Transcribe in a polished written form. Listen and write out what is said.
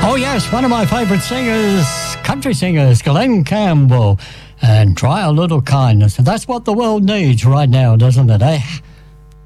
Oh yes, one of my favourite singers, country singers, Glenn Campbell, and Try a Little Kindness. And that's what the world needs right now, doesn't it, eh?